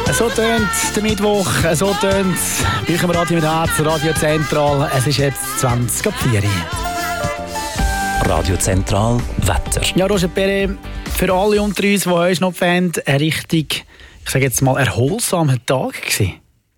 So tönt der Mittwoch, so tönt bei euch im Radio mit Herz, Radio Zentral. Es ist jetzt 20:04. Radio Zentral Wetter. Ja, Roger Perret, für alle unter uns, die euch noch fanden, ein richtig, ich sage jetzt mal, erholsamer Tag gewesen.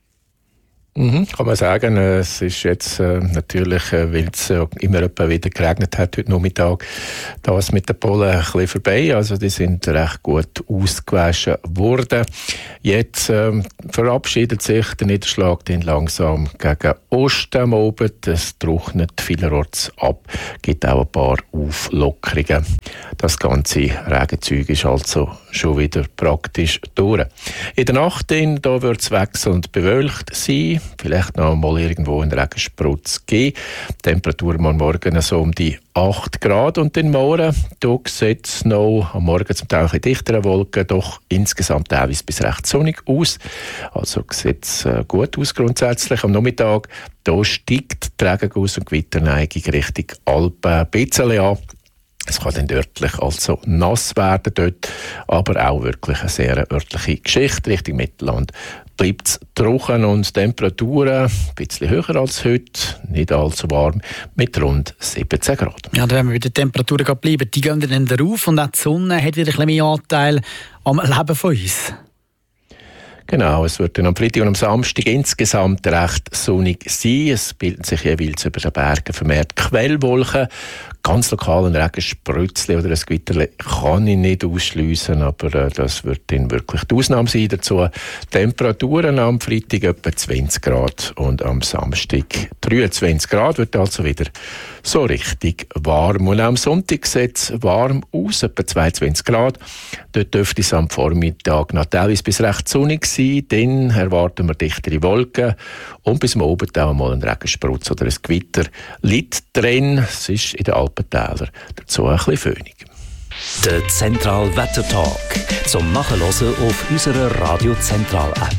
Kann man sagen. Es ist jetzt natürlich, weil es immer wieder geregnet hat heute Nachmittag, das mit den Pollen ein bisschen vorbei. Also die sind recht gut ausgewaschen worden. Jetzt verabschiedet sich der Niederschlag dann langsam gegen Osten am Abend. Es trocknet vielerorts ab, gibt auch ein paar Auflockerungen. Das ganze Regenzeug ist also schon wieder praktisch durch. In der Nacht da wird es wechselnd bewölkt sein. Vielleicht noch mal irgendwo einen Regensprutz geben. Die Temperatur am Morgen so um die 8 Grad. Und den Morgen, da sieht es noch am Morgen zum Teil ein dichtere Wolken, doch insgesamt teilweise bis recht sonnig aus. Also sieht es gut aus grundsätzlich. Am Nachmittag, da steigt die Regenguss- und Gewitterneigung Richtung Alpen ein bisschen an. Es kann dann örtlich also nass werden dort, aber auch wirklich eine sehr örtliche Geschichte. Richtung Mittelland bleibt es trocken und Temperaturen ein bisschen höher als heute, nicht allzu warm, mit rund 17 Grad. Ja, wenn wir bei den Temperaturen bleiben, die gehen dann rauf und auch die Sonne hat wieder ein bisschen mehr Anteil am Leben von uns. Genau, es wird dann am Freitag und am Samstag insgesamt recht sonnig sein. Es bilden sich jeweils über den Bergen vermehrt Quellwolken. Ganz lokal ein Regensprätzchen oder ein Gewitter kann ich nicht ausschliessen, aber das wird dann wirklich die Ausnahme sein dazu. Temperaturen am Freitag etwa 20 Grad und am Samstag 23 Grad, wird also wieder so richtig warm. Und auch am Sonntag sieht es warm aus, etwa 22 Grad. Dort dürfte es am Vormittag noch teilweise bis recht sonnig sein, dann erwarten wir dichtere Wolken und bis am Abend auch mal ein Regenspritz oder ein Gewitter liegt drin. Es ist in den Alpentälern dazu ein bisschen föhnig. Der Zentral Wettertag zum Nachhören auf unserer Radio Zentral App.